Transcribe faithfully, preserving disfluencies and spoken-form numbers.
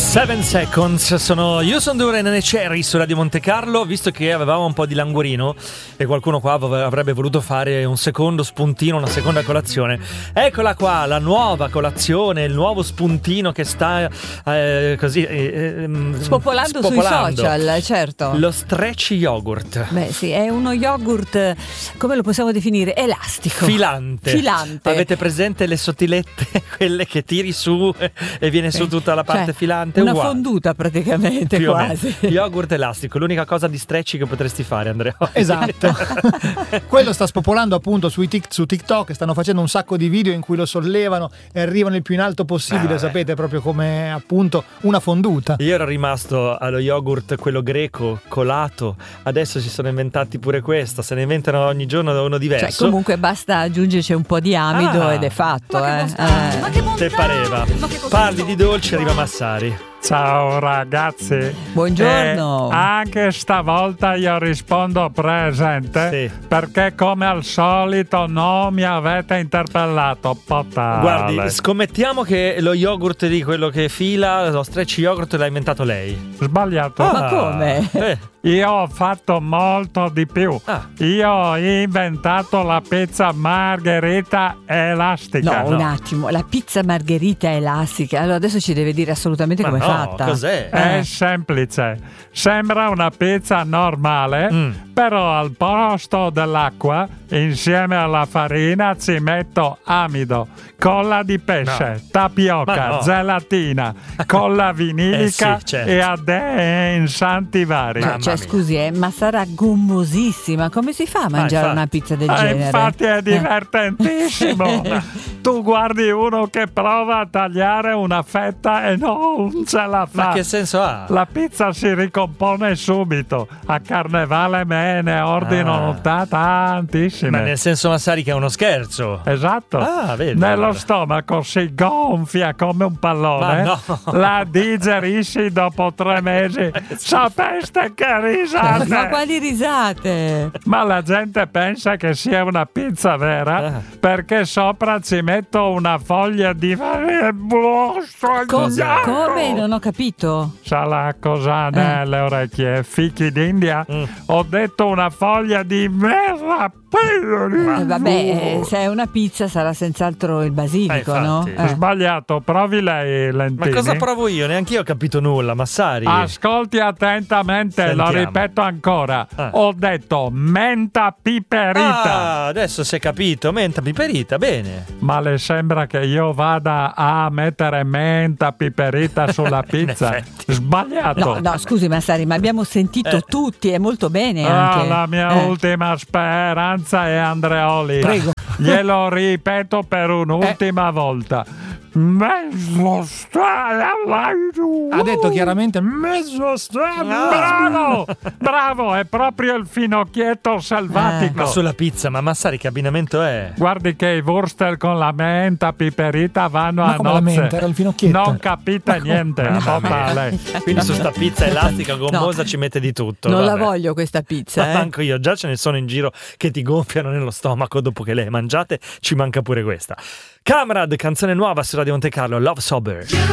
Seven Seconds sono Houston Duran e Cherry su Radio Monte Carlo. Visto che avevamo un po' di languorino e qualcuno qua avrebbe voluto fare un secondo spuntino, una seconda colazione, eccola qua la nuova colazione, il nuovo spuntino che sta eh, così eh, spopolando, spopolando sui social, certo. Lo stretch yogurt. Beh sì, è uno yogurt, come lo possiamo definire? Elastico, filante. Filante. Avete presente le sottilette, quelle che tiri su e viene su tutta la parte, cioè, filante? Una uguale. Fonduta praticamente, più quasi. Yogurt elastico, l'unica cosa di stretchy che potresti fare, Andrea. Esatto. Quello sta spopolando appunto sui tic- su TikTok, stanno facendo un sacco di video in cui lo sollevano e arrivano il più in alto possibile, ah, sapete, proprio come appunto una fonduta. Io ero rimasto allo yogurt quello greco, colato, adesso si sono inventati pure questo, se ne inventano ogni giorno uno diverso. Cioè, comunque basta aggiungerci un po' di amido ah, ed è fatto. Ma eh. che eh. Ma che bontà! Te pareva. Parli di dolci, arriva Massari. Ciao ragazzi. Buongiorno. Eh, anche stavolta io rispondo presente, sì, perché come al solito non mi avete interpellato. Potale. Guardi, scommettiamo che lo yogurt di quello che fila, lo stretch yogurt l'ha inventato lei. Sbagliato. Ah, ma come? Eh. Io ho fatto molto di più. Ah. Io ho inventato la pizza margherita elastica. No, un attimo, la pizza margherita elastica. Allora adesso ci deve dire assolutamente come è no, fatta. Cos'è? È Eh. semplice. Sembra una pizza normale, Mm. però al posto dell'acqua, insieme alla farina, ci metto amido, colla di pesce, No. tapioca, Ma no. gelatina, colla vinilica Eh sì, certo. e addensanti vari. Mamma Cioè, mia. scusi, eh, ma sarà gommosissima. Come si fa a mangiare infatti. una pizza del Eh, genere? infatti è divertentissimo. Tu guardi uno che prova a tagliare una fetta e non ce la fa. Ma che senso ha? La pizza si ricompone subito. A Carnevale me ne ordino Ah. tantissime. Ma nel senso, Massari, che è uno scherzo. Esatto. Ah, vedi, Nello guarda. stomaco si gonfia come un pallone. Ma no. La digerisci dopo tre mesi. Sapeste che risate! Ma quali risate? Ma la gente pensa che sia una pizza vera, Ah. perché sopra ci metto una foglia di Cosa? Come? Non ho capito. Sa la cosa nelle orecchie? Fichi d'India? Mm. Ho detto una foglia di merda. Eh, vabbè, eh, se è una pizza sarà senz'altro il basilico, Eh, no? infatti. Eh. Sbagliato, provi lei, Lentini. Ma cosa provo io? Neanche io ho capito nulla, Massari. Ascolti attentamente, lo Sentiamo. ripeto ancora. Ah. Ho detto menta piperita. Ah, adesso si è capito, menta piperita, bene. Ma le sembra che io vada a mettere menta piperita sulla pizza? effetti. Sbagliato. No, no, scusi Massari, ma abbiamo sentito Eh. tutti e molto bene Ah, anche. la mia Eh. ultima speranza è Andreoli. Prego. Glielo ripeto per un'ultima volta. Mezzo strada. Ha detto chiaramente mezzo strano. Bravo, bravo, è proprio il finocchietto selvatico. Ma sulla pizza, ma Massari che abbinamento è? Guardi che i wurstel con la menta piperita vanno Ma a come la nozze. menta? Era il finocchietto. Non capite niente. Mamma mia. Totale. Quindi su sta pizza elastica gommosa ci mette di tutto. Non vabbè. la voglio questa pizza, Ma eh. manco io, già ce ne sono in giro che ti gonfiano nello stomaco dopo che le hai mangiate, ci manca pure questa. Camarad, canzone nuova su Radio Monte Carlo, Love Sober.